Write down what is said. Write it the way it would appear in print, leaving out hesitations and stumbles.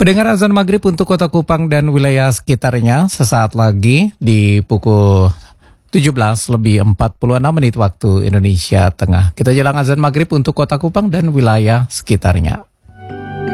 Pendengar azan maghrib untuk Kota Kupang dan wilayah sekitarnya sesaat lagi di pukul 17 lebih 46 menit waktu Indonesia Tengah. Kita jelang azan maghrib untuk Kota Kupang dan wilayah sekitarnya.